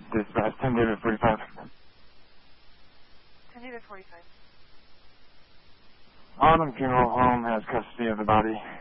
Dispatch, 10 David 45. 10 David 45. Autumn Funeral Home has custody of the body.